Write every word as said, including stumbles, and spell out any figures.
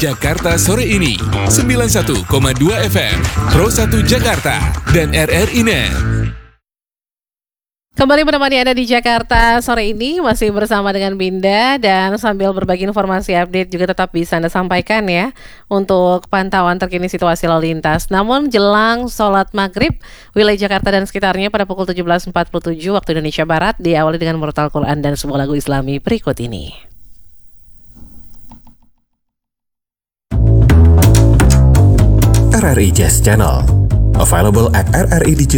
Jakarta sore ini sembilan puluh satu koma dua F M, Pro satu Jakarta, dan R R I Net. Kembali menemani Anda di Jakarta sore ini, masih bersama dengan Binda, dan sambil berbagi informasi update juga tetap bisa Anda sampaikan ya untuk pantauan terkini situasi lalu lintas. Namun jelang sholat maghrib, wilayah Jakarta dan sekitarnya pada pukul tujuh belas empat puluh tujuh waktu Indonesia Barat diawali dengan murotal Quran dan sebuah lagu Islami berikut ini. R R I Jazz Channel, available at R R I Digital